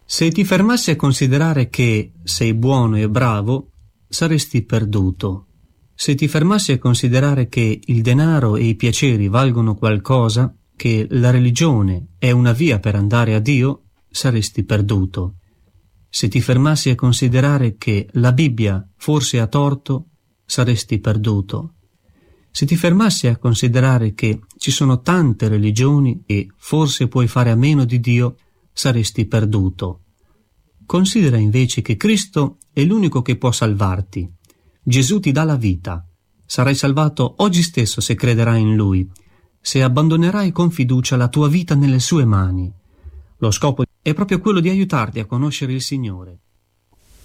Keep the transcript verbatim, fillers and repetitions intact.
Se ti fermassi a considerare che sei buono e bravo, saresti perduto. Se ti fermassi a considerare che il denaro e i piaceri valgono qualcosa, che la religione è una via per andare a Dio, saresti perduto. Se ti fermassi a considerare che la Bibbia forse ha torto, saresti perduto. Se ti fermassi a considerare che ci sono tante religioni e forse puoi fare a meno di Dio, saresti perduto. Considera invece che Cristo è l'unico che può salvarti. Gesù ti dà la vita. Sarai salvato oggi stesso se crederai in Lui, se abbandonerai con fiducia la tua vita nelle sue mani. Lo scopo è proprio quello di aiutarti a conoscere il Signore.